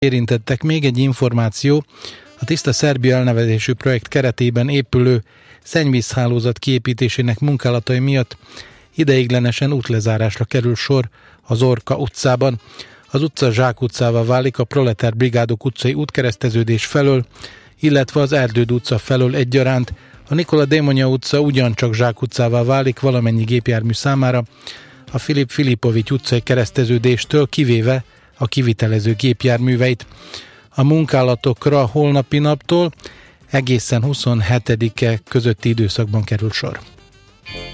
Érintettek még egy információ, a Tiszta Szerbia elnevezésű projekt keretében épülő szennyvízhálózat kiépítésének munkálatai miatt ideiglenesen útlezárásra kerül sor az Orka utcában. Az utca Zsák utcával válik a Proletár Brigádok utcai útkereszteződés felől, illetve az Erdőd utca felől egyaránt. A Nikola Démonja utca ugyancsak Zsák utcával válik valamennyi gépjármű számára a Filip Filipovics utcai kereszteződéstől, kivéve a kivitelező gépjárműveit. A munkálatokra holnapi naptól egészen 27-e közötti időszakban kerül sor.